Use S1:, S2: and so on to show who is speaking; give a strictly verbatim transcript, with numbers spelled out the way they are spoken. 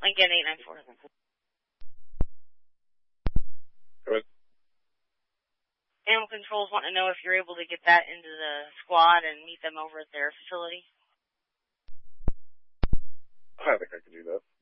S1: Lincoln eight nine four.
S2: Go ahead.
S1: Animal Controls want to know if you're able to get that into the squad and meet them over at their facility.
S2: I think I can do that.